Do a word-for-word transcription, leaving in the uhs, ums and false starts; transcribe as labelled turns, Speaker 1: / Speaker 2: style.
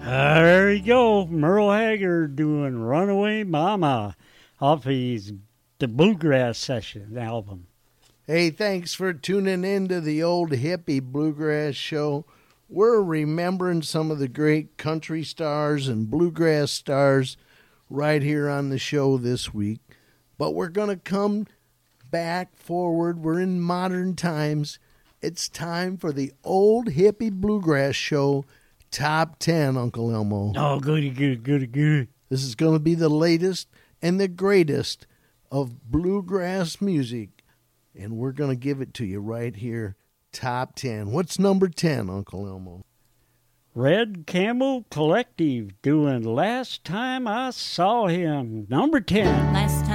Speaker 1: Uh, there you go. Merle Haggard doing Runaway Mama off his The Bluegrass Session album.
Speaker 2: Hey, thanks for tuning into the old hippie bluegrass show. We're remembering some of the great country stars and bluegrass stars right here on the show this week. But we're going to come back forward. We're in modern times. It's time for the old hippie bluegrass show top ten, Uncle Elmo.
Speaker 1: Oh, goody, good, goody, good.
Speaker 2: This is going to be the latest and the greatest of bluegrass music. And we're going to give it to you right here, top ten. What's number ten, Uncle Elmo?
Speaker 1: Red Camel Collective doing Last Time I Saw Him, number ten.
Speaker 3: Last time